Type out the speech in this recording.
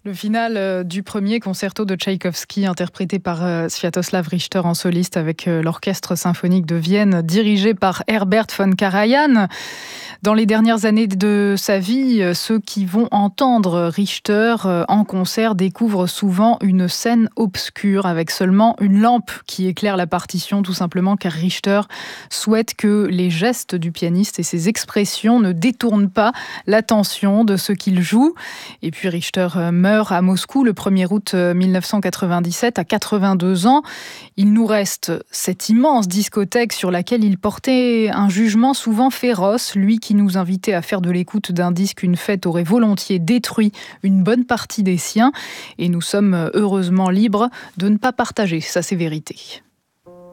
Le final du premier concerto de Tchaïkovski, interprété par Sviatoslav Richter en soliste avec l'Orchestre symphonique de Vienne, dirigé par Herbert von Karajan. Dans les dernières années de sa vie, ceux qui vont entendre Richter en concert découvrent souvent une scène obscure avec seulement une lampe qui éclaire la partition, tout simplement car Richter souhaite que les gestes du pianiste et ses expressions ne détournent pas l'attention de ceux qu'il joue. Et puis Richter meurt à Moscou le 1er août 1997 à 82 ans. Il nous reste cette immense discothèque sur laquelle il portait un jugement souvent féroce. Lui qui nous invitait à faire de l'écoute d'un disque une fête aurait volontiers détruit une bonne partie des siens. Et nous sommes heureusement libres de ne pas partager sa sévérité.